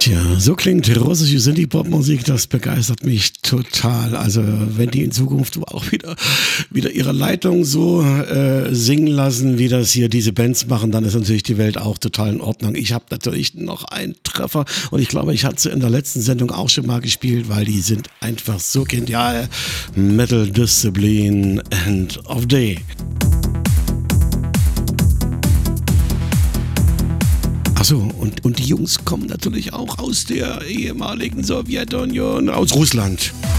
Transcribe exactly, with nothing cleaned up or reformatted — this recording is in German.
Tja, so klingt russische Synthie-Pop-Musik, das begeistert mich total. Also wenn die in Zukunft auch wieder, wieder ihre Leitung so äh, singen lassen, wie das hier diese Bands machen, dann ist natürlich die Welt auch total in Ordnung. Ich habe natürlich noch einen Treffer und ich glaube, ich hatte sie in der letzten Sendung auch schon mal gespielt, weil die sind einfach so genial. Metal Discipline, End of Day. Achso, und, und die Jungs kommen natürlich auch aus der ehemaligen Sowjetunion, aus Russland.